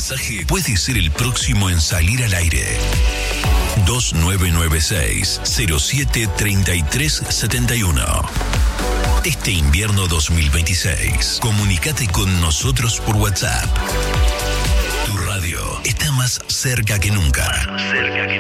mensaje puede ser el próximo en salir al aire. 2996-073371. Este invierno 2026, comunícate con nosotros por WhatsApp. Tu radio está más cerca que nunca.